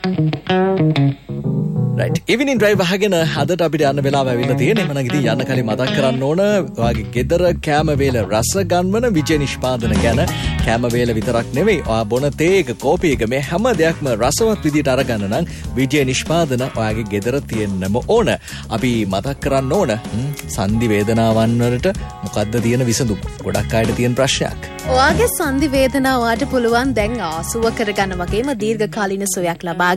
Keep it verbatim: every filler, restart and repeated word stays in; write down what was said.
right evening drive අහගෙන අදට අපිට යන්න වෙලාව ඇවිල්ලා තියෙනවා. එහෙනම් ඉතින් යන්න කලින් මතක් කරන්න ඕන ඔයාගේ ගෙදර කැම වේල රස ගන්වන විජය නිෂ්පාදන ගැන. කැම වේල විතරක් නෙවෙයි, ඔයා බොන තේ එක, කෝපි එක, මේ හැම දෙයක්ම රසවත් විදියට අරගන්න නම් විජය නිෂ්පාදන ඔයාගේ ගෙදර තියෙන්නම ඕන. අපි මතක් කරන්න ඕන සන්ධි වේදනාවන් වලට මොකද්ද තියෙන විසඳුම? ගොඩක් අයට තියෙන ප්‍රශ්නයක්. ඔයාගේ සන්ධි වේදනාව ඔයාට පුළුවන් දැන් ආසුව කරගන්න වගේම දීර්ඝකාලීන සුවයක් ලබා